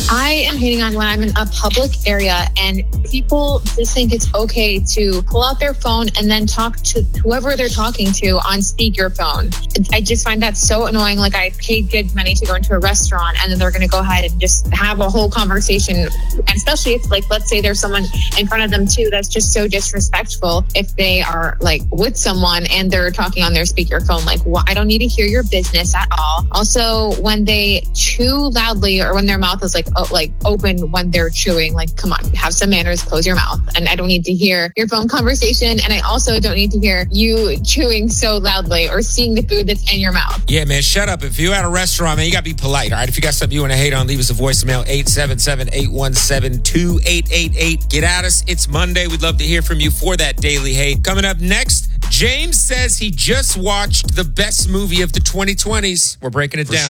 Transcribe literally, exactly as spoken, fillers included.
I am hating on when I'm in a public area and people just think it's okay to pull out their phone and then talk to whoever they're talking to on speakerphone. I just find that so annoying. Like, I paid good money to go into a restaurant and then they're going to go ahead and just have a whole conversation. And especially if, like, let's say there's someone in front of them too, that's just so disrespectful if they are like with someone and they're talking on their speakerphone. Like, well, I don't need to hear your business at all. Also, when they chew loudly or when their mouth is like, oh, like open when they're chewing, like, come on, have some manners, close your mouth. And I don't need to hear your phone conversation. And I also don't need to hear you chewing so loudly or seeing the food that's in your mouth. Yeah, man, shut up. If you're at a restaurant, man, you got to be polite, all right? If you got something you want to hate on, leave us a voicemail, eight seven seven, eight one seven, two eight eight eight. Get at us. It's Monday. We'd love to hear from you for that daily hate. Coming up next, James says he just watched the best movie of the twenty twenties. We're breaking it down.